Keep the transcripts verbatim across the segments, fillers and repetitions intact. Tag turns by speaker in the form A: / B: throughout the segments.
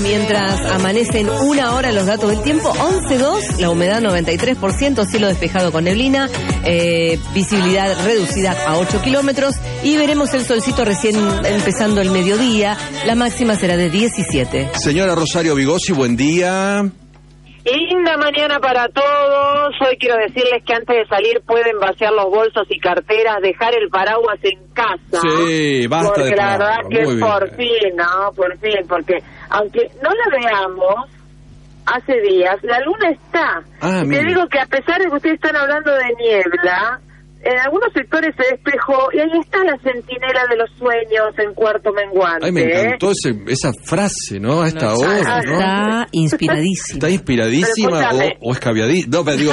A: mientras amanecen una hora los datos del tiempo. once dos, la humedad noventa y tres por ciento, cielo despejado con neblina, eh, visibilidad reducida a ocho kilómetros y veremos el solcito recién empezando el mediodía. La máxima será de diecisiete.
B: Señora Rosario Vigosi, buen día.
C: Linda mañana para todos. Hoy quiero decirles que antes de salir pueden vaciar los bolsos y carteras, dejar el paraguas en casa.
B: Sí, basta
C: porque
B: de
C: la
B: paraguas.
C: verdad que
B: Muy
C: por
B: bien.
C: fin, ¿no? Por fin, porque aunque no la veamos hace días, la luna está.
B: Ah,
C: y te
B: mire.
C: digo que a pesar de que ustedes están hablando de niebla, en algunos sectores se despejó y ahí está la centinela de los sueños en cuarto menguante.
B: Ay, me
C: ¿eh?
B: encantó ese, esa frase, ¿no? A esta
A: No,
B: hora, ¿no?
A: Está inspiradísima.
B: Está inspiradísima
C: Pero
B: o,
C: escúchame.
B: o escabiadísima. No, pero digo,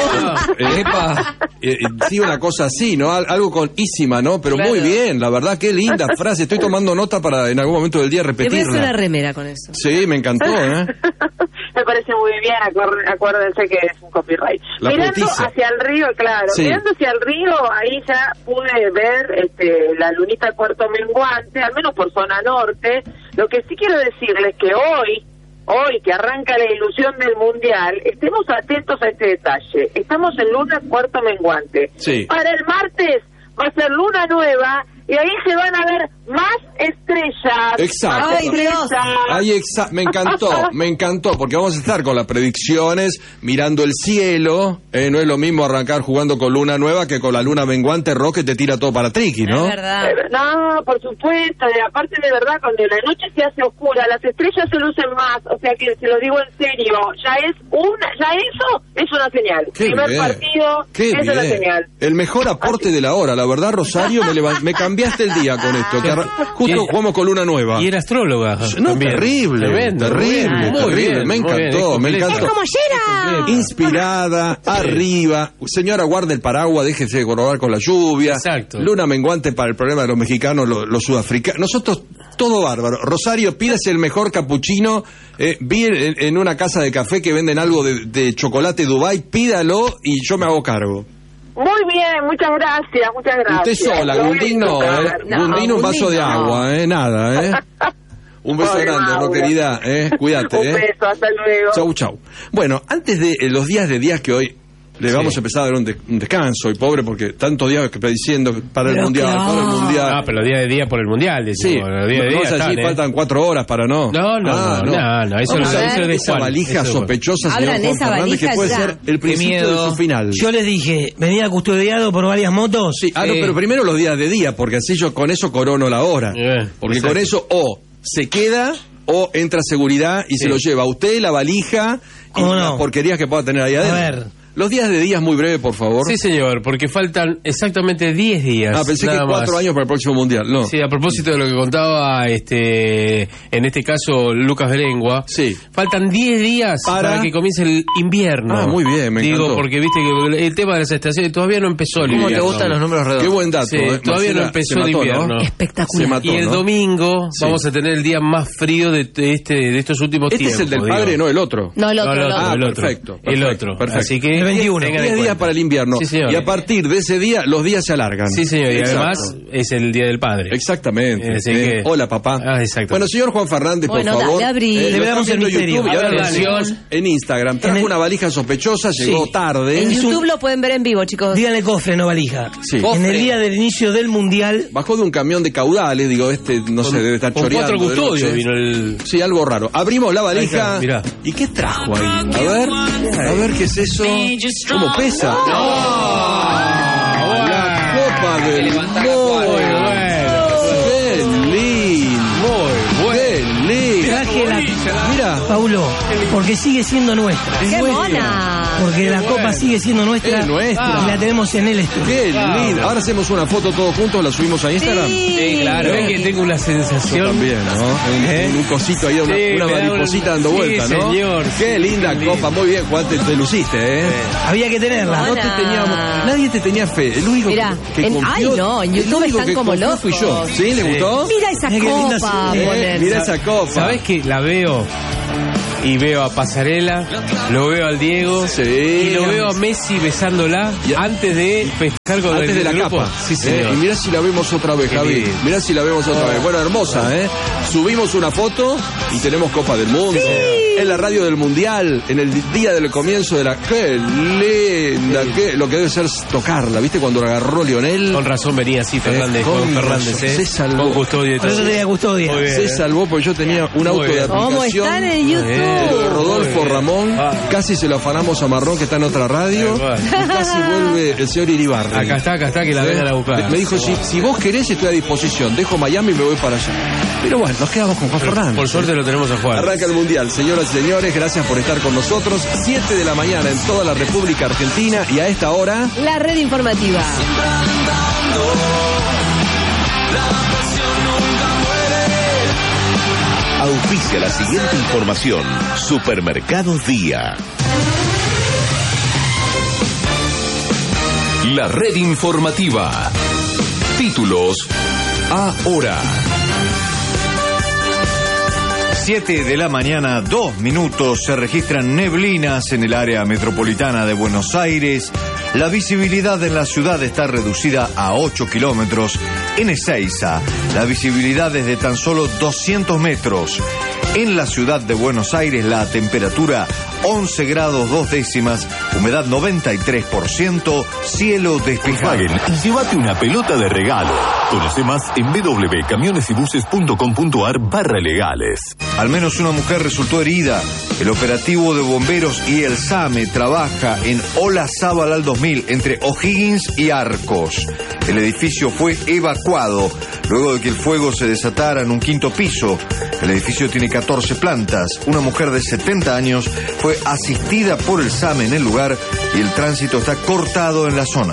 B: eh, epa, eh, eh, sí, una cosa así, ¿no? Al- Algo con ísima, ¿no? Pero
A: Claro.
B: muy bien, la verdad, qué linda frase. Estoy tomando nota para en algún momento del día
A: Te voy a hacer una
B: repetirla.
A: remera con eso.
B: Sí, me encantó, ¿eh?
C: Me parece muy bien, acuer- acuérdense que es un copyright.
B: La
C: Mirando
B: poetisa.
C: hacia el río, claro,
B: Sí.
C: mirando hacia el río, ahí ya pude ver este, la lunita cuarto menguante, al menos por zona norte. Lo que sí quiero decirles que hoy, hoy que arranca la ilusión del mundial, estemos atentos a este detalle. Estamos en luna cuarto menguante.
B: Sí.
C: Para el martes va a ser luna nueva y ahí se van a ver más estrellas.
B: Exacto.
C: Más
A: Ay, Dios.
C: estrellas.
B: Ay, exa- me encantó, me encantó, porque vamos a estar con las predicciones, mirando el cielo, eh, no es lo mismo arrancar jugando con luna nueva que con la luna menguante, Roque te tira todo para triqui, ¿no?
A: Es verdad.
C: Eh, No, por supuesto, y aparte de verdad, cuando la noche se hace oscura, las estrellas se lucen más, o sea que se lo digo en serio, ya es una, ya eso es una señal.
B: Qué
C: Primer
B: bien.
C: partido
B: Qué
C: es una
B: bien.
C: señal.
B: El mejor aporte de la hora, la verdad, Rosario, me, levan- me cambiaste el día con esto, que arra- justo jugamos con luna nueva.
D: Y era astróloga.
B: No,
D: también.
B: terrible,
D: Tremendo,
B: terrible,
D: muy bien,
B: terrible,
D: muy bien,
B: me
D: muy bien,
B: encantó,
D: es
B: me
D: completa.
B: encantó.
A: ¡Como
B: Inspirada, arriba. Señora, guarde el paraguas, déjese de corrobar con la lluvia.
D: Exacto.
B: Luna menguante para el problema de los mexicanos, los, los sudafricanos. Nosotros, todo bárbaro. Rosario, pídase el mejor capuchino. Eh, vi en, en una casa de café que venden algo de, de chocolate Dubai, pídalo y yo me hago cargo.
C: Muy bien, muchas gracias, muchas gracias.
B: Usted sola,
C: Lo voy a
B: Gundín no,
C: disfrutar.
B: eh.
A: No,
B: Gundín un vaso
A: Gundín
B: de
A: no.
B: agua, eh. Nada, eh. Un beso
C: Ay,
B: grande, ¿no,
C: Mauro.
B: querida? Eh. Cuídate,
C: Un
B: eh.
C: beso, hasta luego.
B: Chau, chau. Bueno, antes de eh, los días de días que hoy le
D: Sí.
B: vamos a empezar a dar un, de- un descanso, y pobre, porque tantos días que diciendo para el
A: Pero
B: mundial,
A: claro.
B: para el mundial.
D: Ah, pero día de día por el mundial,
B: Sí,
D: decimos. Los días de
B: no,
D: día
B: no es así,
D: están, ¿eh?
B: faltan cuatro horas para no.
D: No, no,
B: Ah,
D: no, no, no, eso
B: Vamos
A: no-
B: a
A: eso
B: ver
D: es de
B: esa
D: Juan,
B: valija
D: eso es Juan.
B: sospechosa, señor
A: Abran
B: Juan
A: esa
B: Fernández, que
A: valija
B: puede
A: ya.
B: ser el principio de su final.
E: Yo les dije, venía custodiado por varias motos.
B: Sí, ah, no,
D: Sí.
B: pero primero los días de día, porque así yo con eso corono la hora.
D: Eh,
B: porque
D: exacto.
B: con eso o se queda o entra seguridad y
D: Sí.
B: se lo lleva a usted, la valija y
E: ¿Cómo
B: las
E: no?
B: porquerías que pueda tener ahí
E: A
B: adentro.
E: ver.
B: Los días de día es muy breve, por favor.
D: Sí, señor, porque faltan exactamente diez días.
B: Ah, pensé que
D: nada
B: cuatro
D: más.
B: años para el próximo mundial. No.
D: Sí, a propósito de lo que contaba, este, en este caso, Lucas Berengua.
B: Sí.
D: Faltan diez días
B: Para-
D: para, que comience el invierno.
B: Ah, muy bien, me
D: Digo,
B: encantó.
D: porque viste que el tema de las estaciones todavía no empezó el
E: ¿Cómo te
D: invierno.
E: gustan los números redondos?
B: Qué buen dato.
D: Sí,
B: eh.
D: todavía no
B: Marcela
D: empezó
B: se
D: el
B: mató,
D: invierno.
B: ¿no?
A: Espectacular.
B: Se mató,
D: Y el
B: ¿no?
D: domingo
B: Sí.
D: vamos a tener el día más frío de, de este, de estos últimos
B: Este
D: tiempos.
B: es el del
D: digo.
B: padre, no el otro.
A: No, el otro,
D: No, el
A: el
D: otro,
A: otro.
B: Ah,
D: el otro.
B: perfecto,
D: El
B: perfecto,
D: otro.
B: perfecto.
D: Así que
E: El veintiuno.
D: tengan en
B: diez días
D: cuenta.
B: para el invierno.
D: Sí, señor.
B: Y a partir de ese día, los días se alargan.
D: Sí, señor, y
B: Exacto.
D: además es el Día del Padre.
B: Exactamente.
D: Así
B: Eh,
D: que-
B: Hola, papá.
D: Ah, exacto.
B: Bueno, señor Juan Fernández,
A: Bueno,
B: por favor.
A: dale, abrí.
B: lo
E: Revelamos
B: están viendo
E: el
B: en
E: misterio.
B: YouTube y ahora
D: A ver,
B: lo
D: dale.
B: tenemos en Instagram. Trajo
E: En el-
B: una valija sospechosa, llegó
E: Sí.
B: tarde.
A: En
E: Es
A: YouTube
E: un-
A: lo pueden ver en vivo, chicos.
E: Díganle cofre, no valija.
B: Sí.
E: En el día del inicio del mundial,
B: Bajó de un camión de caudales, digo, este, no sé, debe estar
D: Con
B: choreando.
D: cuatro
B: de
D: custodios
B: noche.
D: vino el...
B: Sí, algo raro. Abrimos la valija.
D: Ahí está, mirá.
B: ¿Y qué trajo ahí? A ver, a ver qué es eso. ¿Cómo pesa? La copa del
D: Muy
B: mundo. Qué lindo. Qué lindo.
E: traje la...
B: Mira.
E: Paulo, porque sigue siendo nuestra.
A: ¡Qué mona!
E: Porque la copa sigue siendo nuestra.
B: Es nuestra.
E: Y la tenemos en el estudio.
B: Qué lindo. Ahora hacemos una foto todos juntos, la subimos a Instagram.
D: Sí, claro, es que tengo una
B: Yo
D: sensación...
B: también, ¿no? Un,
D: ¿Eh?
B: un cosito ahí, una,
D: Sí,
B: una
D: me da
B: mariposita
D: un-
B: dando
D: sí,
B: vuelta, ¿no?
D: señor,
B: Qué
D: sí,
B: linda
D: qué lindo.
B: copa. Muy bien, Juan, te, te luciste, ¿eh?
E: Había que tenerla.
B: No te
A: Hola.
B: teníamos, nadie te tenía fe. El único
A: Mirá,
B: que, que
A: en-
B: confió,
A: ay, no, en
B: el
A: YouTube
B: único
A: están
B: que
A: como
B: confió fui yo.
A: locos.
B: ¿Sí? ¿Le gustó?
A: Mira esa
E: Mira qué linda
A: copa.
E: se-
B: Eh,
A: poner.
B: mira esa copa.
D: ¿Sabés que la veo y veo a Pasarela, lo veo al Diego
B: Sí.
D: y lo veo a Messi besándola
B: Ya.
D: antes de festejar con
B: Antes
D: el
B: de la
D: grupo.
B: capa.
D: Sí, señor.
B: Eh, y mirá si la vemos otra vez,
D: Qué
B: Javi.
D: lindo.
B: Mirá si la vemos otra
D: Oh.
B: vez. Bueno, hermosa, ¿eh? Subimos una foto y tenemos Copa del Mundo. En la radio del Mundial, en el día del comienzo de la... ¡Qué linda! Qué... Lo que debe ser tocarla, ¿viste? Cuando la agarró Lionel.
D: Con razón venía así Fernández,
B: Eh,
D: con,
B: con
D: Fernández,
B: razón.
D: ¿eh?
B: Se salvó.
D: Con custodia y
E: Por eso
D: todo.
E: tenía custodia.
D: Muy bien,
B: Se
D: ¿eh?
B: salvó porque yo tenía un auto
D: bien.
B: de aplicación.
A: ¿Cómo están en
B: de
A: YouTube?
B: Rodolfo
D: Muy bien.
B: Ramón,
D: Ah.
B: casi se lo afanamos a Marrón que está en otra radio,
D: Igual.
B: y casi vuelve el señor Iribarren.
D: Acá está, acá está, que la vengan a buscar.
B: Me dijo, si, si vos querés estoy a disposición, dejo Miami y me voy para allá. Pero bueno, nos quedamos con Juan Fernández.
D: Por suerte lo tenemos a Juan.
B: Arranca el Mundial, señoras y señores, gracias por estar con nosotros. siete de la mañana en toda la República Argentina y a esta hora...
A: La red informativa.
F: Auspicia la siguiente información. Supermercados Día. La red informativa. Títulos ahora.
G: siete de la mañana, dos minutos, se registran neblinas en el área metropolitana de Buenos Aires. La visibilidad en la ciudad está reducida a ocho kilómetros. En Ezeiza, la visibilidad es de tan solo doscientos metros. En la ciudad de Buenos Aires, la temperatura once grados dos décimas, humedad noventa y tres por ciento, cielo despejado.
F: Volkswagen, llévate una pelota de regalo. Conoce más en w w w punto camiones y buses punto com punto a r barra legales.
G: Al menos una mujer resultó herida. El operativo de bomberos y el SAME trabaja en Olazábal al dos mil entre O'Higgins y Arcos. El edificio fue evacuado luego de que el fuego se desatara en un quinto piso. El edificio tiene catorce plantas. Una mujer de setenta años fue asistida por el SAME en el lugar y el tránsito está cortado en la zona.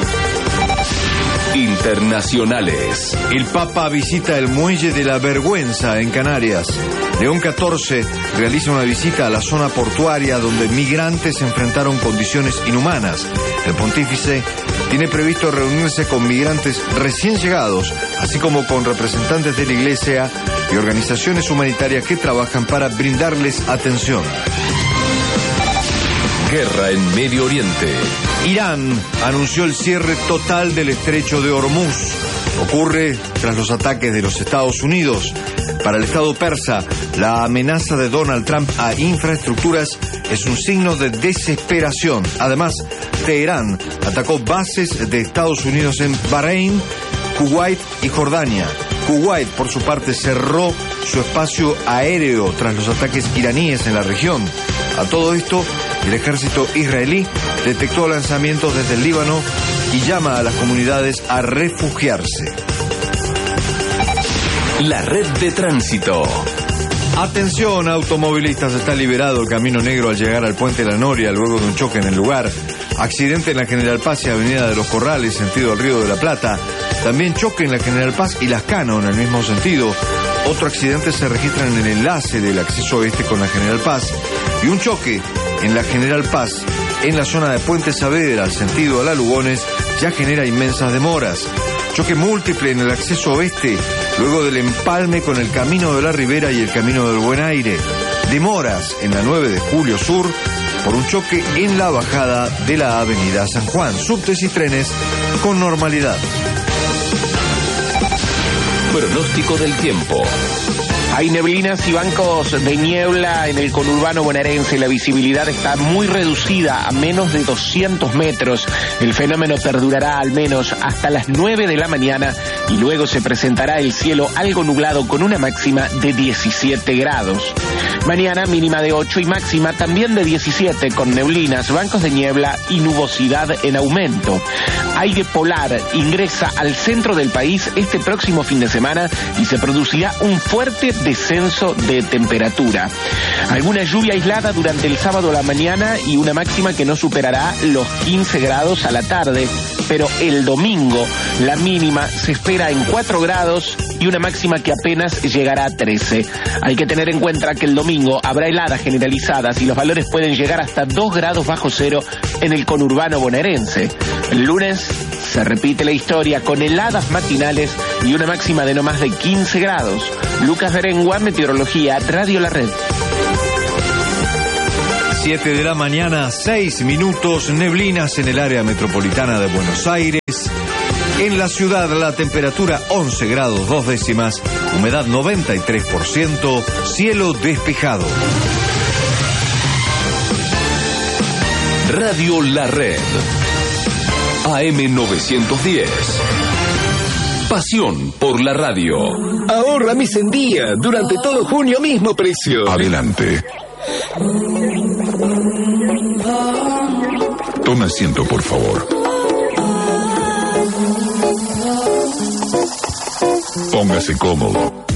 F: Internacionales.
G: El Papa visita el Muelle de la Vergüenza en Canarias. León catorce realiza una visita a la zona portuaria donde migrantes se enfrentaron condiciones inhumanas. El pontífice tiene previsto reunirse con migrantes recién llegados, así como con representantes de la Iglesia y organizaciones humanitarias que trabajan para brindarles atención.
F: Guerra en Medio Oriente.
G: Irán anunció el cierre total del estrecho de Hormuz. Ocurre tras los ataques de los Estados Unidos. Para el Estado persa, la amenaza de Donald Trump a infraestructuras es un signo de desesperación. Además, Teherán atacó bases de Estados Unidos en Bahrein, Kuwait y Jordania. Kuwait, por su parte, cerró su espacio aéreo tras los ataques iraníes en la región. A todo esto, el ejército israelí detectó lanzamientos desde el Líbano y llama a las comunidades a refugiarse.
F: La red de tránsito.
G: Atención, automovilistas, está liberado el camino negro al llegar al puente La Noria luego de un choque en el lugar. Accidente en la General Paz y Avenida de los Corrales, sentido al Río de la Plata. También choque en la General Paz y Lascano en el mismo sentido. Otro accidente se registra en el enlace del acceso oeste con la General Paz. Y un choque en la General Paz, en la zona de Puente Saavedra, al sentido a la Lugones, ya genera inmensas demoras. Choque múltiple en el acceso oeste, luego del empalme con el Camino de la Ribera y el Camino del Buen Aire. Demoras en la nueve de Julio Sur por un choque en la bajada de la Avenida San Juan. Subtes y trenes con normalidad.
F: Pronóstico del tiempo.
H: Hay neblinas y bancos de niebla en el conurbano bonaerense. La visibilidad está muy reducida, a menos de doscientos metros. El fenómeno perdurará al menos hasta las nueve de la mañana y luego se presentará el cielo algo nublado con una máxima de diecisiete grados. Mañana mínima de ocho y máxima también de diecisiete, con neblinas, bancos de niebla y nubosidad en aumento. Aire polar ingresa al centro del país este próximo fin de semana y se producirá un fuerte descenso de temperatura. Alguna lluvia aislada durante el sábado a la mañana y una máxima que no superará los quince grados a la tarde, pero el domingo la mínima se espera en cuatro grados y una máxima que apenas llegará a trece. Hay que tener en cuenta que el domingo habrá heladas generalizadas y los valores pueden llegar hasta dos grados bajo cero en el conurbano bonaerense. El lunes se repite la historia con heladas matinales y una máxima de no más de quince grados. Lucas Berengua, Meteorología, Radio La Red.
G: siete de la mañana, seis minutos, neblinas en el área metropolitana de Buenos Aires. En la ciudad la temperatura once grados dos décimas, humedad noventa y tres por ciento, cielo despejado.
F: Radio La Red. A M novecientos diez. Pasión por la radio.
I: Ahorra mis en día. Durante todo junio mismo precio.
J: Adelante. Tome asiento, por favor. Póngase cómodo.